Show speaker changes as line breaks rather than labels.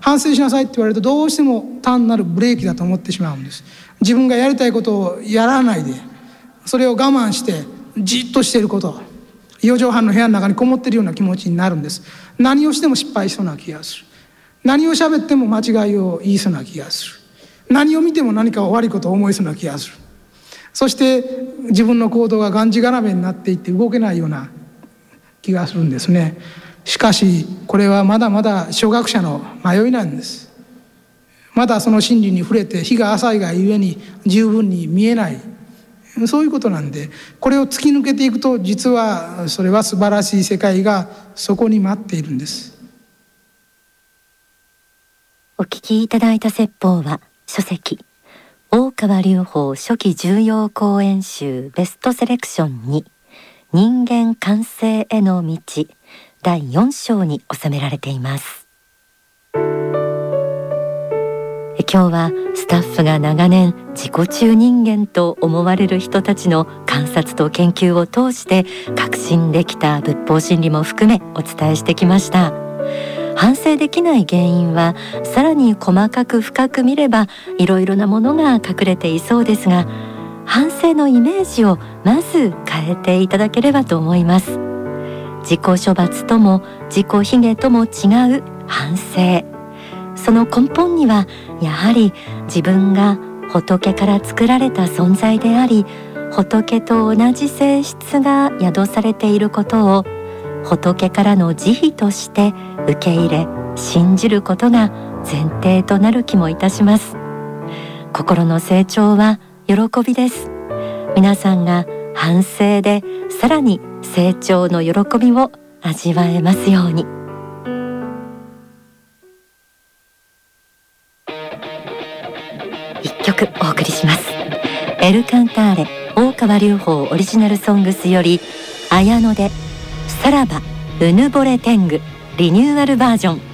反省しなさいって言われるとどうしても単なるブレーキだと思ってしまうんです。自分がやりたいことをやらないで、それを我慢してじっとしていること、4畳半の部屋の中にこもっているような気持ちになるんです。何をしても失敗しそうな気がする。何を喋っても間違いを言いそうな気がする。何を見ても何か悪いことを思いそうな気がする。そして自分の行動ががんじがらめになっていって動けないような気がするんですね。しかしこれはまだまだ初学者の迷いなんです。まだその真理に触れて日が浅いがゆえに十分に見えない、そういうことなんで、これを突き抜けていくと実はそれは素晴らしい世界がそこに待っているんです。
お聞きいただいた説法は書籍大川隆法初期重要講演集ベストセレクション2人間完成への道第4章に収められています。今日はスタッフが長年自己中人間と思われる人たちの観察と研究を通して確信できた仏法真理も含めお伝えしてきました。反省できない原因はさらに細かく深く見ればいろいろなものが隠れていそうですが、反省のイメージをまず変えていただければと思います。自己処罰とも自己卑下とも違う反省、その根本にはやはり自分が仏から作られた存在であり、仏と同じ性質が宿されていることを仏からの慈悲として受け入れ信じることが前提となる気もいたします。心の成長は喜びです。皆さんが反省でさらに成長の喜びを味わえますように。一曲お送りします。エルカンターレ大川隆法オリジナルソングスより綾野でさらばうぬぼれ天狗リニューアルバージョン。